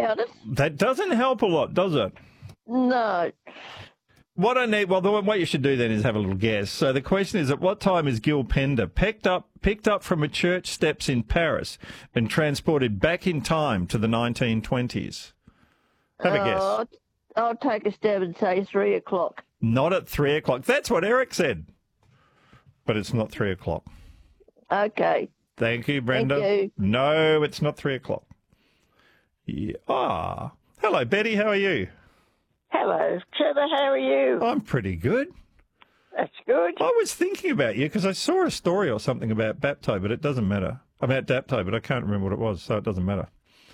about it. That doesn't help a lot, does it? No. What you should do then is have a little guess. So the question is, at what time is Gil Pender picked up from a church steps in Paris and transported back in time to the 1920s? Have a guess. I'll take a stab and say 3 o'clock. Not at 3 o'clock. That's what Eric said. But it's not 3 o'clock. Okay. Thank you, Brenda. Thank you. No, it's not 3 o'clock. Yeah. Hello, Betty. How are you? Hello, Trevor, how are you? I'm pretty good. That's good. I was thinking about you because I saw a story or something about Bapto, but it doesn't matter. About Dapto, but I can't remember what it was, so it doesn't matter.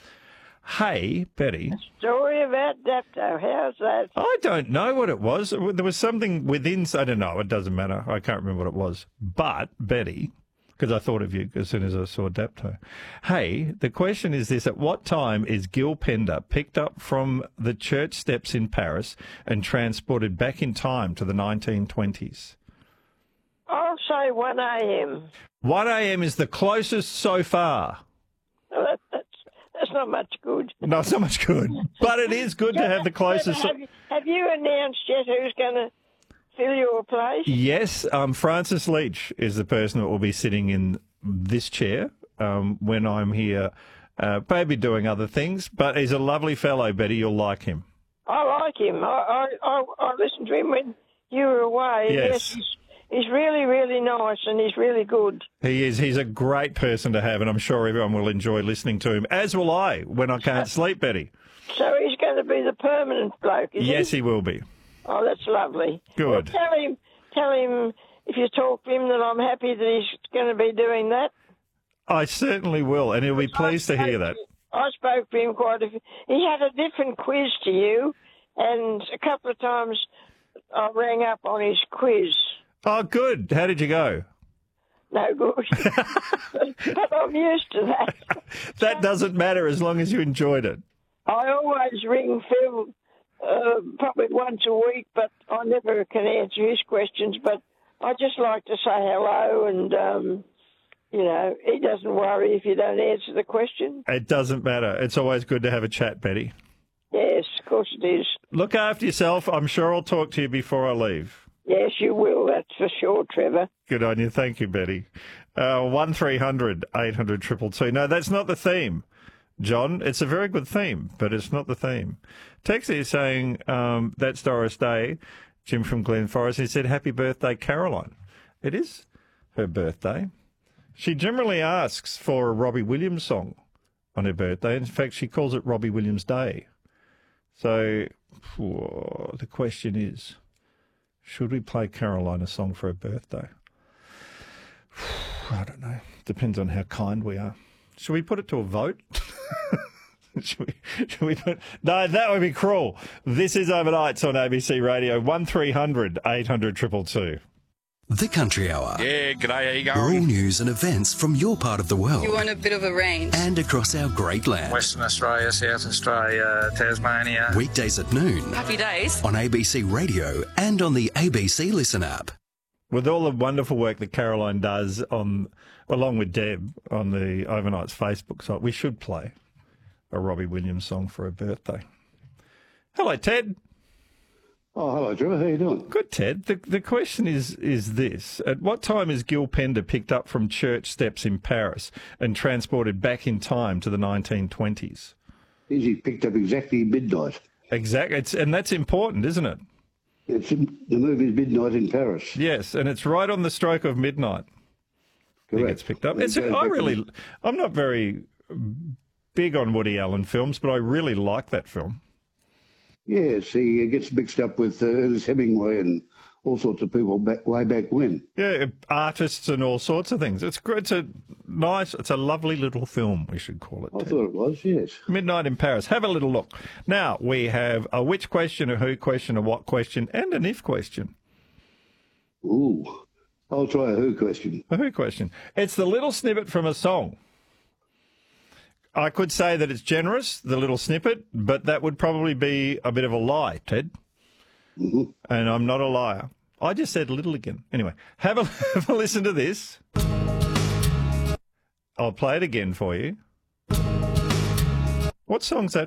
Hey, Betty. A story about Dapto, how's that? I don't know what it was. There was something within, I don't know, it doesn't matter. I can't remember what it was. But, Betty, because I thought of you as soon as I saw Dapto. Hey, the question is this: at what time is Gil Pender picked up from the church steps in Paris and transported back in time to the 1920s? I'll say 1 a.m. 1 a.m. is the closest so far. Well, that's not much good. Not so much good, but it is good to have the closest. Have you announced yet who's going to fill your place? Yes, Francis Leach is the person that will be sitting in this chair when I'm here, maybe doing other things, but he's a lovely fellow, Betty. You'll like him. I like him. I listened to him when you were away. Yes. He's really, really nice and he's really good. He is. He's a great person to have, and I'm sure everyone will enjoy listening to him, as will I when I can't sleep, Betty. So he's going to be the permanent bloke, is he? Yes, he will be. Oh, that's lovely. Good. Well, tell him if you talk to him that I'm happy that he's going to be doing that. I certainly will, and he'll be pleased to hear that. I spoke to him quite a few. He had a different quiz to you, and a couple of times I rang up on his quiz. Oh, good. How did you go? No good. But I'm used to that. That doesn't matter as long as you enjoyed it. I always ring Phil probably once a week, but I never can answer his questions. But I just like to say hello, and, he doesn't worry if you don't answer the question. It doesn't matter. It's always good to have a chat, Betty. Yes, of course it is. Look after yourself. I'm sure I'll talk to you before I leave. Yes, you will. That's for sure, Trevor. Good on you. Thank you, Betty. 1300 800 222. No, that's not the theme, John. It's a very good theme, but it's not the theme. Texie is saying, that's Doris Day, Jim from Glen Forest. He said, happy birthday, Caroline. It is her birthday. She generally asks for a Robbie Williams song on her birthday. In fact, she calls it Robbie Williams Day. So the question is, should we play Caroline a song for her birthday? I don't know. Depends on how kind we are. Should we put it to a vote? Should we put... No, that would be cruel. This is Overnights on ABC Radio, 1300 800 222. The Country Hour. Yeah, g'day, how you All going? news and events from your part of the world. You want a bit of a range. And across our great land. Western Australia, South Australia, Tasmania. Weekdays at noon. Happy days. On ABC Radio and on the ABC Listen app. With all the wonderful work that Caroline does along with Deb on the Overnights Facebook site, we should play a Robbie Williams song for her birthday. Hello, Ted. Oh, hello, Trevor. How you doing? Good, Ted. The question is this. At what time is Gil Pender picked up from church steps in Paris and transported back in time to the 1920s? He picked up exactly midnight. Exactly. And that's important, isn't it? The movie's Midnight in Paris. Yes, and it's right on the stroke of midnight. Correct. He gets picked up. I'm not very big on Woody Allen films, but I really like that film. Yes, he gets mixed up with Ernest Hemingway and all sorts of people way back when. Yeah, artists and all sorts of things. It's a lovely little film, we should call it. I thought it was, yes. Midnight in Paris. Have a little look. Now, we have a which question, a who question, a what question, and an if question. Ooh, I'll try a who question. A who question. It's the little snippet from a song. I could say that it's generous, the little snippet, but that would probably be a bit of a lie, Ted. Mm-hmm. And I'm not a liar. I just said little again. Anyway, have a listen to this. I'll play it again for you. What song's that